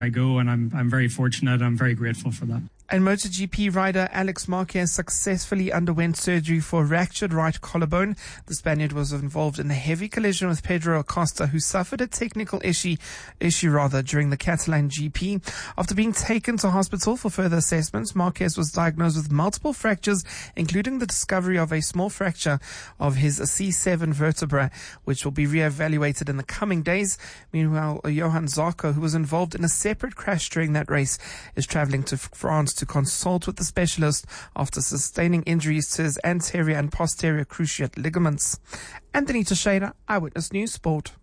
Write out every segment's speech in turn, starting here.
I go, and I'm very fortunate. I'm very grateful for that. And MotoGP rider Alex Marquez successfully underwent surgery for a fractured right collarbone. The Spaniard was involved in a heavy collision with Pedro Acosta, who suffered a technical issue during the Catalan GP. After being taken to hospital for further assessments, Marquez was diagnosed with multiple fractures, including the discovery of a small fracture of his C7 vertebra, which will be reevaluated in the coming days. Meanwhile, Johan Zarco, who was involved in a separate crash during that race, is traveling to France to consult with the specialist after sustaining injuries to his anterior and posterior cruciate ligaments. Anthony Teixeira, Eyewitness News Sport.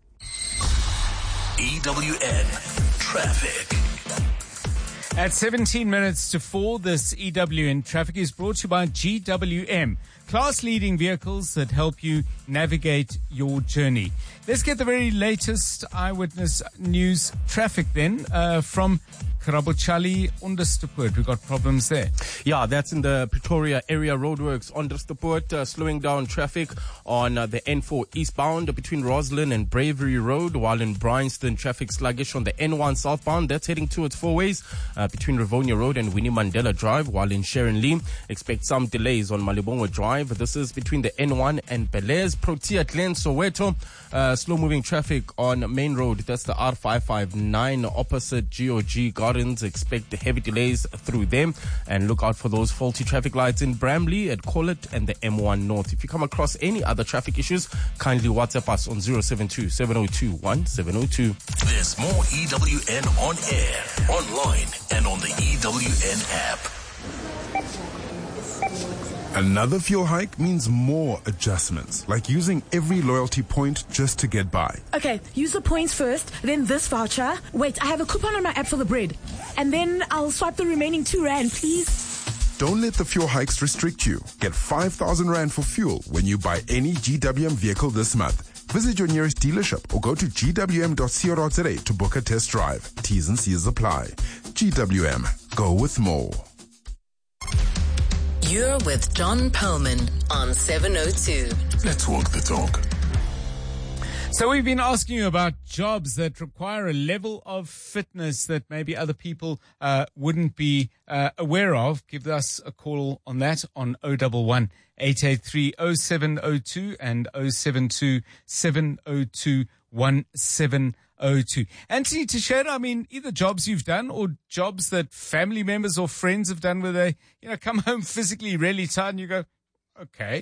EWN Traffic. At 17 minutes to 4, this EWN Traffic is brought to you by GWM, class-leading vehicles that help you navigate your journey. Let's get the very latest Eyewitness News traffic then from Karabochali, Onderstepoort. We've got problems there. Yeah, that's in the Pretoria area roadworks. Onderstepoort, slowing down traffic on the N4 eastbound between Roslyn and Bravery Road, while in Bryanston, traffic sluggish on the N1 southbound. That's heading towards Four Ways between Rivonia Road and Winnie Mandela Drive, while in Sharon Lee, expect some delays on Malibongo Drive. This is between the N1 and Belair's. Protea Glen, Soweto, slow-moving traffic on Main Road. That's the R559 opposite GOG Gardens. Expect heavy delays through them, and look out for those faulty traffic lights in Bramley at Collet and the M1 North. If you come across any other traffic issues, kindly WhatsApp us on 072 702 1702. There's more EWN on air, online, and on the EWN app. Another fuel hike means more adjustments, like using every loyalty point just to get by. Okay, use the points first, then this voucher. Wait, I have a coupon on my app for the bread. And then I'll swipe the remaining R2, please. Don't let the fuel hikes restrict you. Get 5,000 Rand for fuel when you buy any GWM vehicle this month. Visit your nearest dealership or go to gwm.co.za to book a test drive. T's and C's apply. GWM. Go with more. You're with John Perlman on 702. Let's walk the talk. So we've been asking you about jobs that require a level of fitness that maybe other people wouldn't be aware of. Give us a call on that on 011 883 0702 and 072 702 1702. Anthony Teixeira, I mean, either jobs you've done or jobs that family members or friends have done where they, come home physically really tired and you go, okay,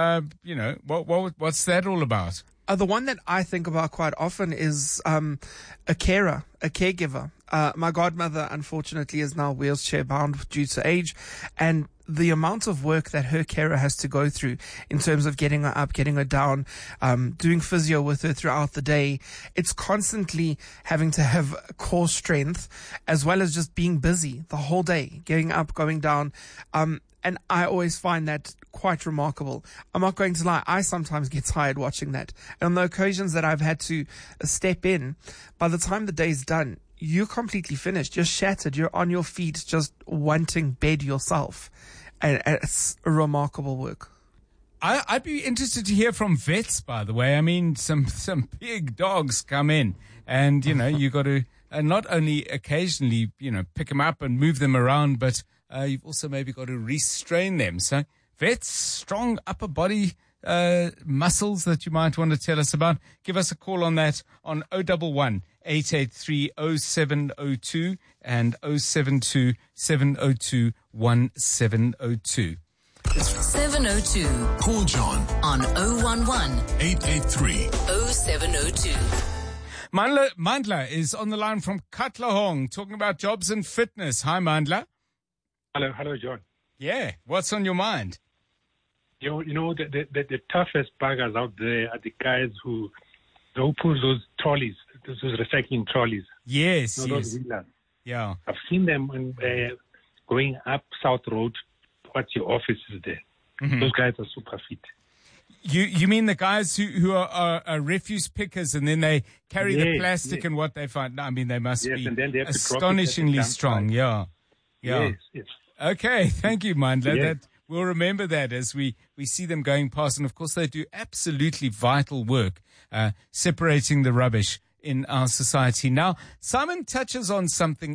what's that all about? The one that I think about quite often is a caregiver. My godmother, unfortunately, is now wheelchair bound due to age, and the amount of work that her carer has to go through in terms of getting her up, getting her down, doing physio with her throughout the day. It's constantly having to have core strength as well as just being busy the whole day, getting up, going down. And I always find that quite remarkable. I'm not going to lie, I sometimes get tired watching that. And on the occasions that I've had to step in, by the time the day's done, you're completely finished. You're shattered. You're on your feet just wanting bed yourself. And it's remarkable work. I'd be interested to hear from vets, by the way. I mean, some big dogs come in and, you got to not only occasionally, pick them up and move them around, but you've also maybe got to restrain them. So vets, strong upper body muscles that you might want to tell us about. Give us a call on that on 011 883 0702 and 072 702 1702. 702. Call John on 011 883 0702. Mandla is on the line from Katlehong talking about jobs and fitness. Hi, Mandla. Hello, John. Yeah, what's on your mind? The toughest buggers out there are the guys who pull those trolleys, those recycling trolleys. Yes, Those wheelers. Yeah. I've seen them going up South Road towards your offices there. Mm-hmm. Those guys are super fit. You mean the guys who are refuse pickers and then they carry the plastic and what they find? I mean, they must be and then they have astonishingly strong. Yeah. Yes. Okay, thank you, Mandla. Yes. We'll remember that as we see them going past. And, of course, they do absolutely vital work separating the rubbish in our society. Now, Simon touches on something